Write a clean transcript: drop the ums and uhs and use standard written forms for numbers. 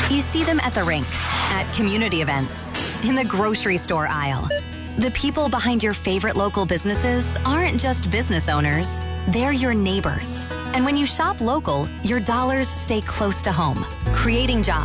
You see them at the rink, at community events, in the grocery store aisle. The people behind your favorite local businesses aren't just business owners, they're your neighbors. And when you shop local, your dollars stay close to home, creating jobs.